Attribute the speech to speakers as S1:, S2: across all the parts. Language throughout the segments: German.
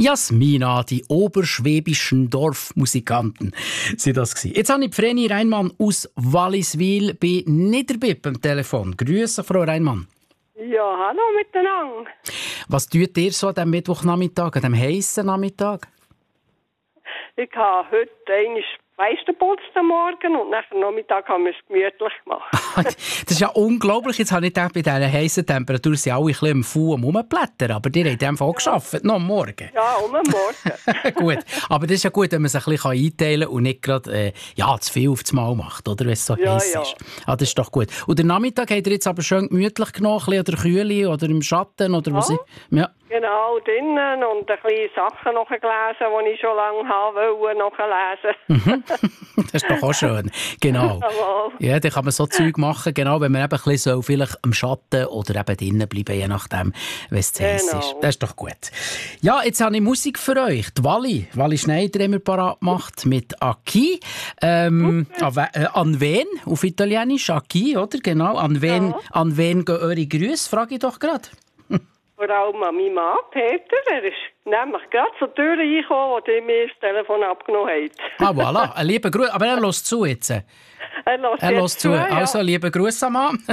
S1: Jasmina, die oberschwäbischen Dorfmusikanten, sind das gewesen. Jetzt habe ich Vreni Reinmann aus Walliswil bei Niederbipp am Telefon. Grüße, Frau Reinmann.
S2: Ja, hallo miteinander.
S1: Was tut ihr so an diesem Mittwochnachmittag, an diesem heissen Nachmittag?
S2: Ich habe heute einmal Fenster geputzt am Morgen und nach dem Nachmittag haben wir es gemütlich gemacht.
S1: Das ist ja unglaublich. Jetzt habe ich gedacht, bei dieser heissen Temperatur sind alle ein bisschen am Fuh am Rumblättern. Aber die haben in dem Fall gearbeitet, noch am Morgen.
S2: Ja, am Morgen.
S1: Gut, aber das ist ja gut, wenn man sich ein bisschen einteilen kann und nicht gerade zu viel auf das Mal macht, oder, wenn es so heiß ist. Ah, das ist doch gut. Und den Nachmittag habt ihr jetzt aber schön gemütlich genommen, ein bisschen oder kühl oder im Schatten? Oder was? Ja.
S2: Genau, drinnen und ein bisschen Sachen noch gelesen, die ich schon lange wollte nachlesen.
S1: Das ist doch auch schön. Genau. Ja, dann kann man so Zeug machen, genau, wenn man eben ein bisschen so vielleicht am Schatten oder eben drinnen bleiben, je nachdem, wenn es zu heiß ist. Das ist doch gut. Ja, jetzt habe ich Musik für euch. Die Wally Schneider haben wir parat gemacht mit «Aki». An wen? Auf Italienisch «Aki», oder? Genau. An wen gehen eure Grüße? Frage ich doch gerade.
S2: Vor allem an meinen Mann, Peter. Er ist nämlich gerade zur Tür reingekommen, als ihr mir das Telefon abgenommen habt.
S1: Ah, voilà. Ein lieber Gruß. Aber er hört zu jetzt.
S2: Er hört zu. Ja.
S1: Also, lieber Gruß am Mann.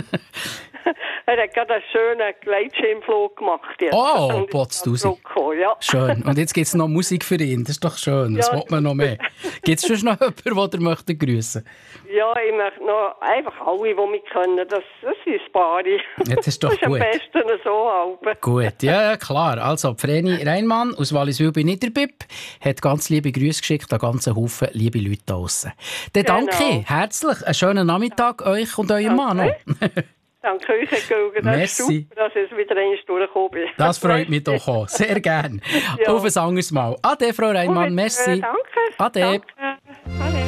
S2: Er hat gerade einen schönen Gleitschirmflug gemacht. Jetzt.
S1: Oh, Potzdusi.
S2: Ja.
S1: Schön. Und jetzt gibt es noch Musik für ihn. Das ist doch schön. Das will man noch mehr. Gibt es schon noch jemanden, der möchte grüßen?
S2: Ja, ich möchte noch einfach alle, die mich kennen. Das ist ein Paar.
S1: Ja, das ist doch
S2: das ist
S1: gut.
S2: Am besten so halb.
S1: Gut, ja, klar. Also, Vreni Reinmann aus Walliswil bei Niederbipp hat ganz liebe Grüße geschickt an ganzen Haufen liebe Leute da draussen. Dann danke ich herzlich. Einen schönen Nachmittag euch und eurem Mann noch.
S2: Danke euch, Herr Gauger. Das ist super, dass ich wieder einmal durchgekommen bin.
S1: Das freut mich doch auch. Sehr gern. Ja. Auf ein anderes Mal. Ade, Frau Reinmann. Merci.
S2: Danke.
S1: Ade.
S2: Danke. Ade.